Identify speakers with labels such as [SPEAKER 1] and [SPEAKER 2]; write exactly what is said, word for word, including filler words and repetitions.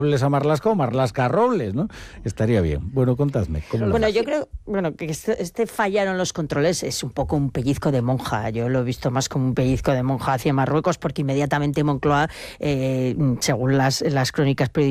[SPEAKER 1] a Marlaska o Marlaska a Robles, ¿no? Estaría bien. Bueno, contadme. ¿Cómo lo
[SPEAKER 2] Bueno,
[SPEAKER 1] hace?
[SPEAKER 2] yo creo bueno, que este, este fallaron los controles es un poco un pellizco de monja. Yo lo he visto más como un pellizco de monja hacia Marruecos, porque inmediatamente Moncloa, eh, según las, las crónicas periodísticas,